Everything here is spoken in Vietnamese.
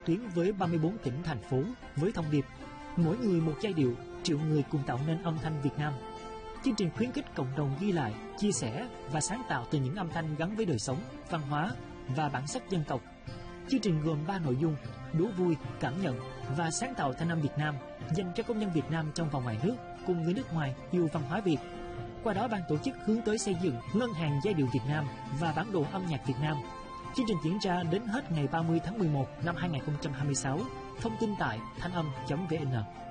tuyến với 34 tỉnh, thành phố với thông điệp mỗi người một giai điệu, triệu người cùng tạo nên âm thanh Việt Nam. Chương trình khuyến khích cộng đồng ghi lại, chia sẻ và sáng tạo từ những âm thanh gắn với đời sống, văn hóa và bản sắc dân tộc. Chương trình gồm 3 nội dung: đố vui, cảm nhận và sáng tạo thanh âm Việt Nam, dành cho công nhân Việt Nam trong và ngoài nước cùng người nước ngoài yêu văn hóa Việt. Qua đó, ban tổ chức hướng tới xây dựng ngân hàng giai điệu Việt Nam và bản đồ âm nhạc Việt Nam. Chương trình diễn ra đến hết ngày 30 tháng 11 năm 2026. Thông tin tại thanham.vn.